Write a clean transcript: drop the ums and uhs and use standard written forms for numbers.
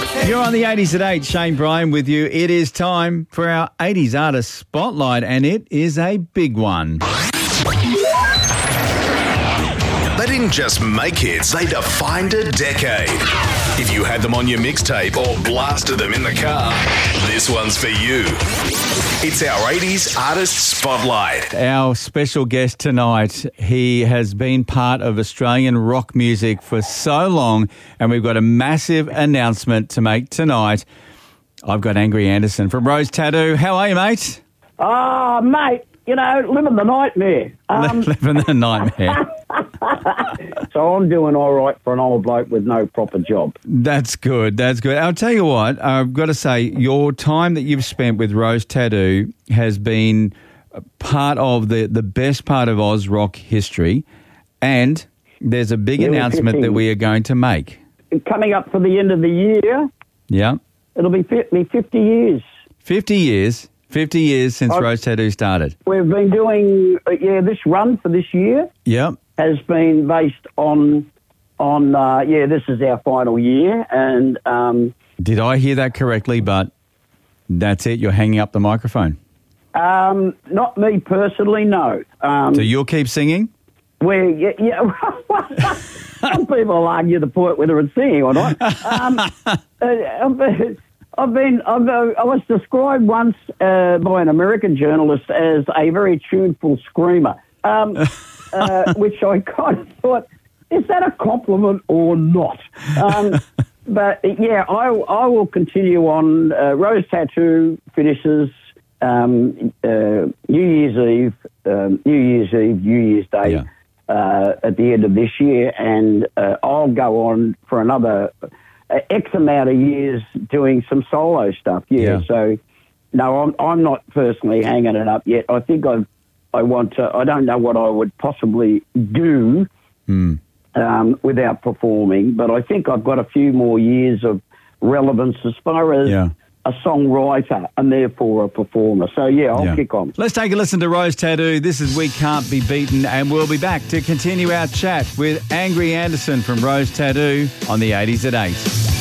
You're on the 80s at 8. Shane Bryan with you. It is time for our 80s Artist Spotlight, and it is a big one. They didn't just make hits, they defined a decade. If you had them on your mixtape or blasted them in the car, this one's for you. It's our 80s Artist Spotlight. Our special guest tonight, he has been part of Australian rock music for so long, and we've got a massive announcement to make tonight. I've got Angry Anderson from Rose Tattoo. How are you, mate? Oh, mate, you know, living the nightmare. Living the nightmare. So I'm doing all right for an old bloke with no proper job. That's good. That's good. I'll tell you what, I've got to say, your time that you've spent with Rose Tattoo has been part of the best part of Oz rock history, and there's a big announcement 15. that we are going to make. Coming up for the end of the year, Yeah. it'll be 50 years. 50 years. 50 years since Rose Tattoo started. We've been doing, this run for this year Yep. has been based on this is our final year, and Did I hear that correctly? But that's it. You're hanging up the microphone. not me personally, no. So you'll keep singing? Some people argue the point whether it's singing or not. I was described once by an American journalist as a very tuneful screamer, which I kind of thought, is that a compliment or not? But yeah, I will continue on. Rose Tattoo finishes New Year's Eve, New Year's Day. Yeah. At the end of this year, and I'll go on for another X amount of years doing some solo stuff. Yeah. So no, I'm not personally hanging it up yet. I think I want to. I don't know what I would possibly do without performing, but I think I've got a few more years of relevance as far as a songwriter and therefore a performer. So, I'll kick on. Let's take a listen to Rose Tattoo. This is We Can't Be Beaten, and we'll be back to continue our chat with Angry Anderson from Rose Tattoo on the 80s at 8.